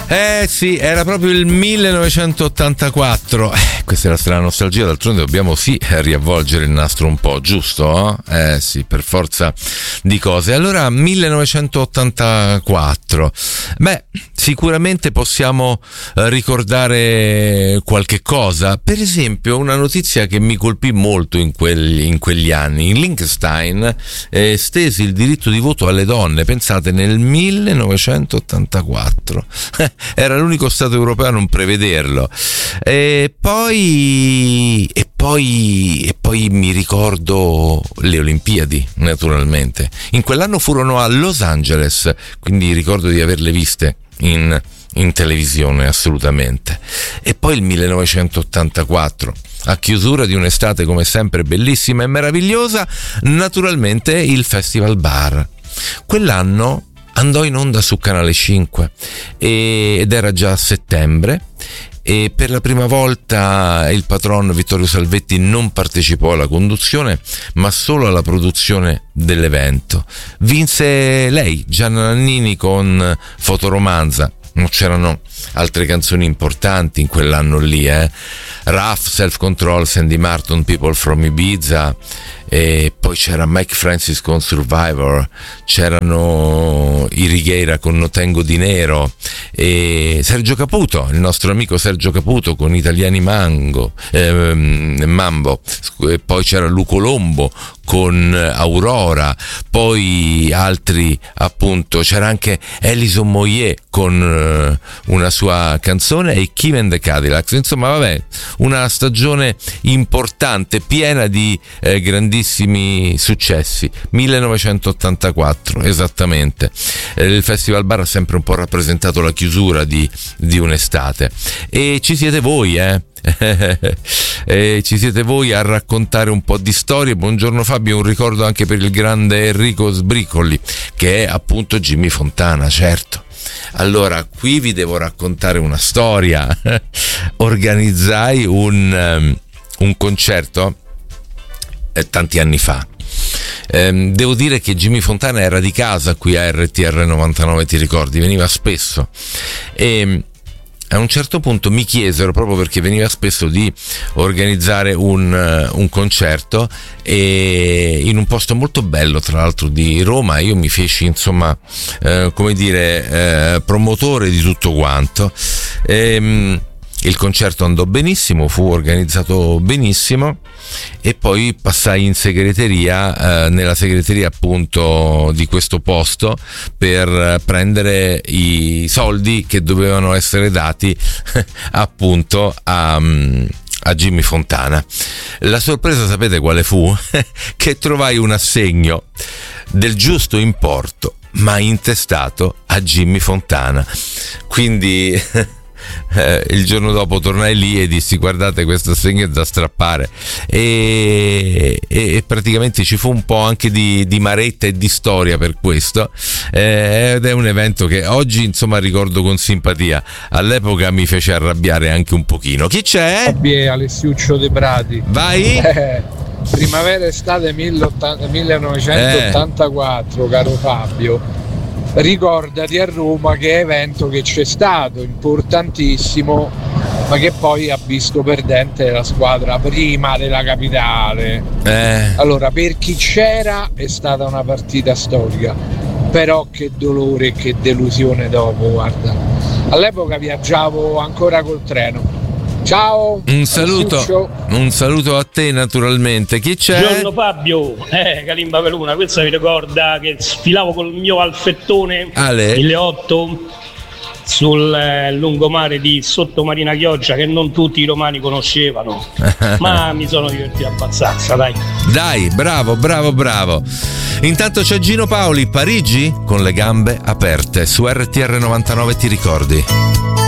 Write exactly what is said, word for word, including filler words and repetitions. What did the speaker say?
Eh sì, era proprio il millenovecentottantaquattro. Eh, questa è la strana nostalgia, d'altronde dobbiamo sì riavvolgere il nastro un po', giusto? Eh sì, per forza di cose. Allora, millenovecentottantaquattro. Beh, sicuramente possiamo ricordare qualche cosa. Per esempio, una notizia che mi colpì molto in quegli, in quegli anni. In Liechtenstein eh, estesi il diritto di voto alle donne, pensate, nel millenovecentottantaquattro. Era l'unico stato europeo a non prevederlo. E poi e poi e poi mi ricordo le Olimpiadi, naturalmente. In quell'anno furono a Los Angeles, quindi ricordo di averle viste in in televisione, assolutamente. E poi il millenovecentottantaquattro, a chiusura di un'estate come sempre bellissima e meravigliosa, naturalmente il Festival Bar. Quell'anno andò in onda su Canale cinque ed era già a settembre, e per la prima volta il patron Vittorio Salvetti non partecipò alla conduzione ma solo alla produzione dell'evento. Vinse lei, Gianna Nannini, con Fotoromanza. Non c'erano altre canzoni importanti in quell'anno lì, eh? Rough, Self Control, Sandy Martin, People from Ibiza, e poi c'era Mike Francis con Survivor, c'erano i Righeira con No Tengo Dinero, e Sergio Caputo, il nostro amico Sergio Caputo con Italiani Mango, eh, Mambo, e poi c'era Luco Lombo con Aurora, poi altri, appunto, c'era anche Alison Moyet con uh, una sua canzone, e Kim and the Cadillacs. Insomma, vabbè, una stagione importante, piena di eh, grandissimi successi. Millenovecentottantaquattro, esattamente. Eh, il Festival Bar ha sempre un po' rappresentato la chiusura di, di un'estate, e ci siete voi, eh? E ci siete voi a raccontare un po' di storie. Buongiorno Fabio, un ricordo anche per il grande Enrico Sbricoli, che è appunto Jimmy Fontana, certo. Allora, qui vi devo raccontare una storia. Organizzai un, um, un concerto eh, tanti anni fa. Eh, devo dire che Jimmy Fontana era di casa qui a R T R novantanove, ti ricordi? Veniva spesso, e a un certo punto mi chiesero, proprio perché veniva spesso, di organizzare un, uh, un concerto, e in un posto molto bello, tra l'altro, di Roma. Io mi feci, insomma, uh, come dire, uh, promotore di tutto quanto. E, um, il concerto andò benissimo, fu organizzato benissimo, e poi passai in segreteria, eh, nella segreteria appunto di questo posto, per prendere i soldi che dovevano essere dati appunto a, a Jimmy Fontana. La sorpresa, sapete quale fu? Che trovai un assegno del giusto importo, ma intestato a Jimmy Fontana. Quindi Eh, il giorno dopo tornai lì e dissi: guardate, questo assegno è da strappare, e, e, e praticamente ci fu un po' anche di, di maretta e di storia per questo, eh, ed è un evento che oggi, insomma, ricordo con simpatia. All'epoca mi fece arrabbiare anche un pochino. Chi c'è? Fabio, Alessiuccio De Prati. Vai. eh, primavera estate millenovecentottantaquattro, eh. Caro Fabio, ricordati a Roma che evento che c'è stato, importantissimo, ma che poi ha visto perdente la squadra prima della capitale. Eh. Allora, per chi c'era è stata una partita storica, però che dolore e che delusione dopo, guarda. All'epoca viaggiavo ancora col treno. Ciao, un saluto, un saluto a te, naturalmente. Chi c'è? Buongiorno Fabio, eh, Kalimba Peluna, questa mi ricorda che sfilavo col mio alfettone Ale. mille otto sul eh, lungomare di Sottomarina Chioggia, che non tutti i romani conoscevano, ma mi sono divertito abbastanza, dai. Dai, bravo, bravo, bravo. Intanto c'è Gino Paoli, Parigi con le gambe aperte, su R T R novantanove, ti ricordi?